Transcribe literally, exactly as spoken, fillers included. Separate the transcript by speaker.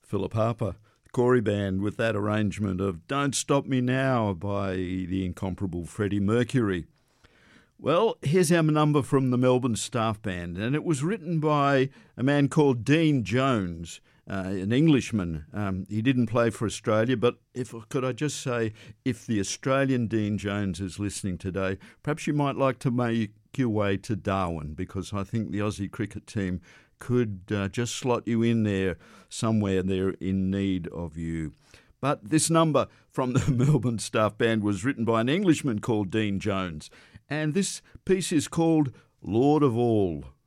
Speaker 1: Philip Harper, Corey Band, with that arrangement of Don't Stop Me Now by the incomparable Freddie Mercury. Well, here's our number from the Melbourne Staff Band, and it was written by a man called Dean Jones, uh, an Englishman. Um, he didn't play for Australia, but if could I just say, if the Australian Dean Jones is listening today, perhaps you might like to make your way to Darwin, because I think the Aussie cricket team could uh, just slot you in there somewhere. They're in need of you. But this number from the Melbourne Staff Band was written by an Englishman called Dean Jones, and this piece is called Lord of All.